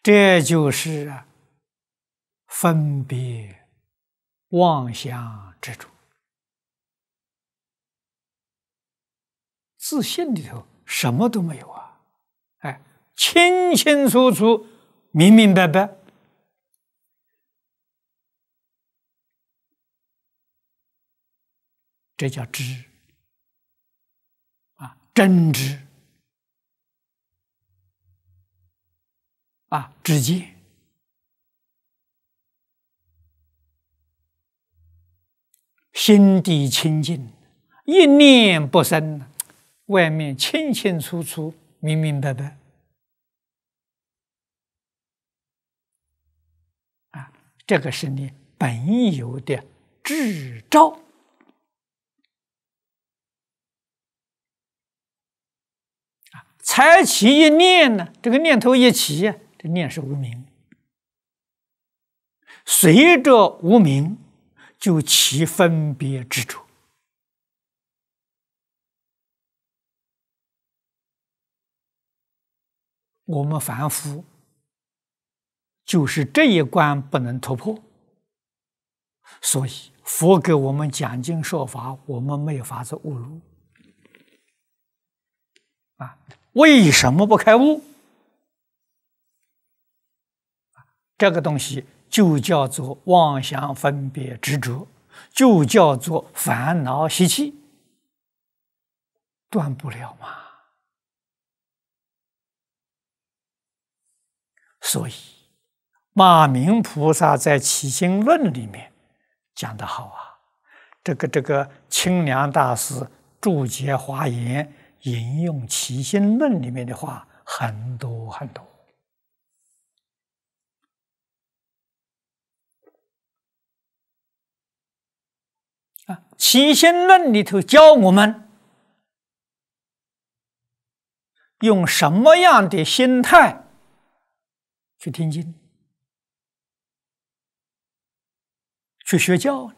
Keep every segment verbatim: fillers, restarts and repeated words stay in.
这就是啊分别妄想执着。自信里头什么都没有啊，哎，清清楚楚、明明白白。这叫知啊，真知啊，知见。心地清净，一念不生，外面清清楚楚、明明白白啊，这个是你本有的智照。才起一念呢，这个念头一起呀，这念是无明，随着无明就起分别执着。我们凡夫就是这一关不能突破，所以佛给我们讲经说法，我们没有法子悟入啊。为什么不开悟？这个东西就叫做妄想分别执着，就叫做烦恼习气，断不了嘛。所以马明菩萨在《起心论》里面讲得好啊，这个这个清凉大师注解华严引用《起心论》里面的话很多很多啊，《起心论》里头教我们用什么样的心态去听经、去学教呢？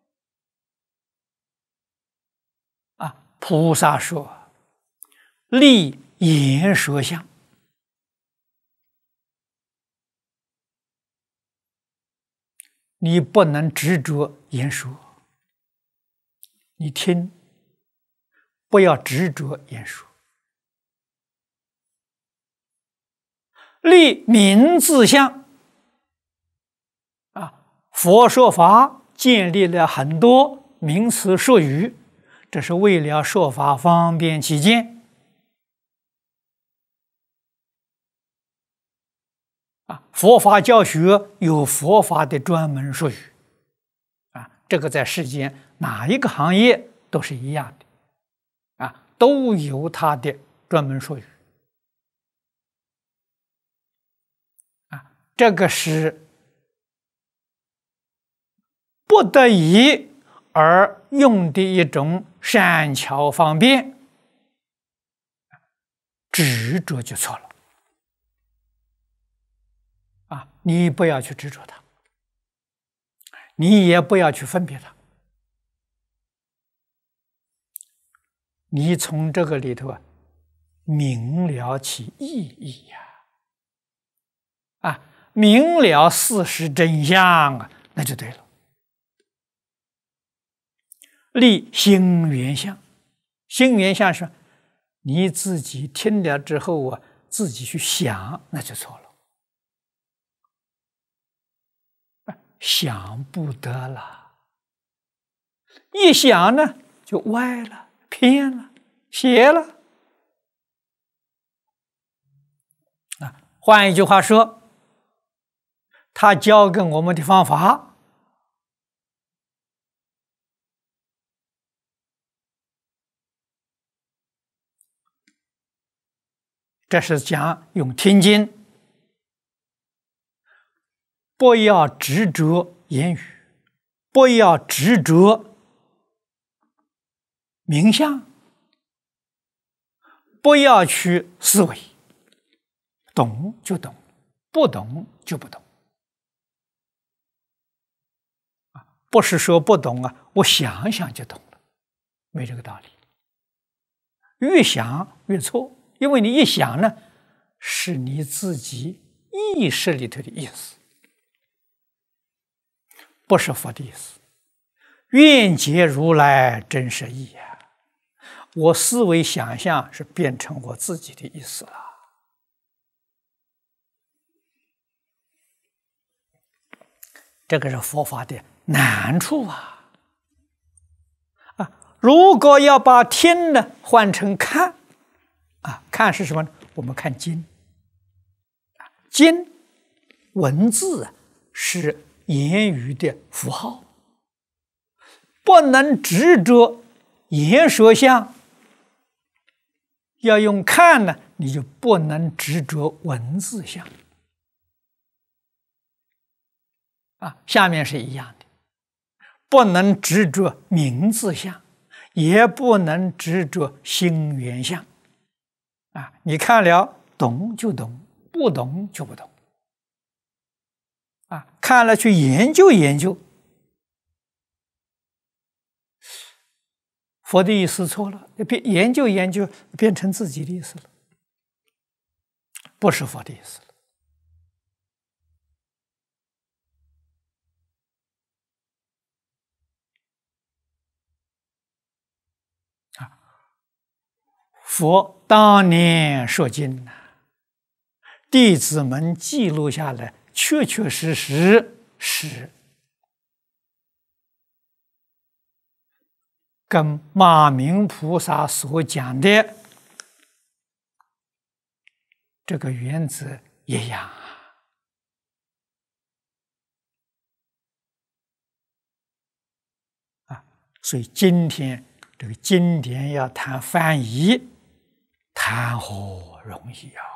啊，菩萨说立言说相，你不能执着言说，你听，不要执着言说。立名字相啊，佛说法建立了很多名词术语，这是为了说法方便起见啊。佛法教学有佛法的专门术语啊，这个在世间哪一个行业都是一样的啊，都有它的专门术语。这个是不得已而用的一种善巧方便，执着就错了啊！你不要去执着它，你也不要去分别它，你从这个里头啊明了其意义呀！啊，明了事实真相啊，那就对了。立心缘相，心缘相是你自己听了之后啊，自己去想，那就错了，想不得了，一想呢就歪了、偏了、邪了啊。换一句话说，他教给我们的方法这是讲用听经，不要执着言语，不要执着名相，不要去思维，懂就懂，不懂就不懂。不是说不懂啊，我想想就懂了，没这个道理。越想越错，因为你一想呢，是你自己意识里头的意思，不是佛的意思。愿解如来真实义呀！我思维想象是变成我自己的意思了。这个是佛法的难处啊！啊，如果要把听呢换成看，啊，看是什么呢？我们看经，经文字是言语的符号。不能执着言说相，要用看呢，你就不能执着文字相。啊，下面是一样的，不能执着名字相，也不能执着心缘相。啊，你看了懂就懂，不懂就不懂。啊，看了去研究研究。佛的意思错了，变研究研究变成自己的意思了，不是佛的意思了。啊，佛当年说经呐，弟子们记录下来，确确实实是跟马明菩萨所讲的这个原则一样啊！啊，所以今天这个经典要谈翻译，谈何容易啊！